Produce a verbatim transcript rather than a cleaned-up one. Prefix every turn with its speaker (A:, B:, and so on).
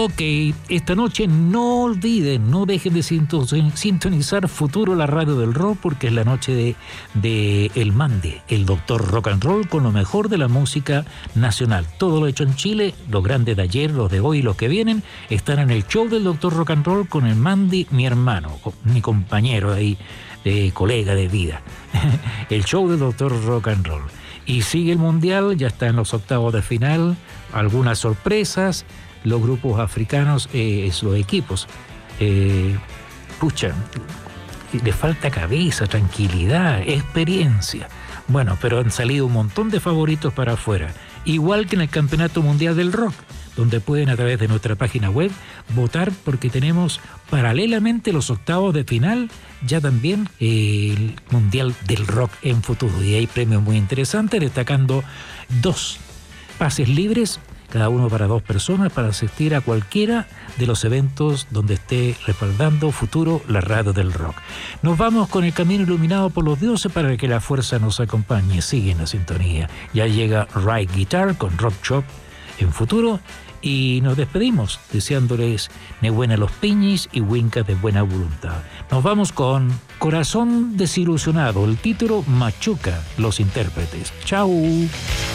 A: Ok, esta noche no olviden, no dejen de sintonizar Futuro, la radio del rock, porque es la noche de, de El Mande, el doctor rock and roll, con lo mejor de la música nacional. Todo lo hecho en Chile, los grandes de ayer, los de hoy, los que vienen, están en el show del doctor rock and roll con el Mandi, mi hermano, mi compañero ahí, de colega de vida. El show del doctor rock and roll. Y sigue el mundial, ya está en los octavos de final, algunas sorpresas. Los grupos africanos, eh, los equipos, eh, pucha, le falta cabeza, tranquilidad, experiencia. Bueno, pero han salido un montón de favoritos para afuera, igual que en el Campeonato Mundial del Rock, donde pueden a través de nuestra página web votar, porque tenemos paralelamente los octavos de final, ya también eh, el Mundial del Rock en futuro. Y hay premios muy interesantes, destacando dos pases libres, cada uno para dos personas, para asistir a cualquiera de los eventos donde esté respaldando Futuro, la radio del rock. Nos vamos con el camino iluminado por los dioses para que la fuerza nos acompañe. Sigue en la sintonía. Ya llega Ride Guitar con Rock Shop en Futuro y nos despedimos deseándoles Nebuena los Piñis y Wincas de buena voluntad. Nos vamos con Corazón Desilusionado, el título Machuca, los intérpretes. ¡Chao!